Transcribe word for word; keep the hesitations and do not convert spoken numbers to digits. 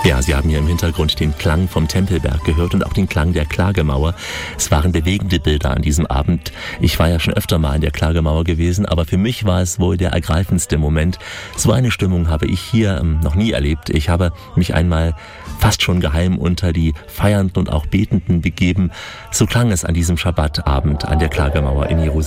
Ja, Sie haben hier im Hintergrund den Klang vom Tempelberg gehört und auch den Klang der Klagemauer. Es waren bewegende Bilder an diesem Abend. Ich war ja schon öfter mal in der Klagemauer gewesen, aber für mich war es wohl der ergreifendste Moment. So eine Stimmung habe ich hier ähm, noch nie erlebt. Ich habe mich einmal fast schon geheim unter die Feiernden und auch Betenden begeben. So klang es an diesem Schabbatabend an der Klagemauer in Jerusalem.